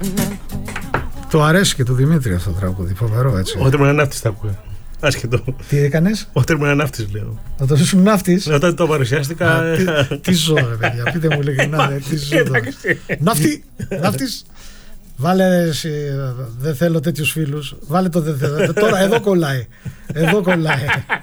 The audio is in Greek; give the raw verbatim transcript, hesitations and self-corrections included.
Το αρέσει και του Δημήτρη αυτό το τραγούδι, φοβερό έτσι. Όταν ήμουν ναύτης τα ακούω. Άσχετο. Τι έκανες? Όταν ήμουν ναύτης, λέω. Όταν ήσουν ναύτης. Όταν το παρουσιάστηκα. Α, τι, τι ζω, ρε παιδιά, πείτε μου ειλικρινά, τι ζω. Ναύτη, ναύτης. Βάλε εσύ, δεν θέλω τέτοιους φίλους. Βάλε το δεν θέλω. Τώρα εδώ κολλάει. Εδώ κολλάει.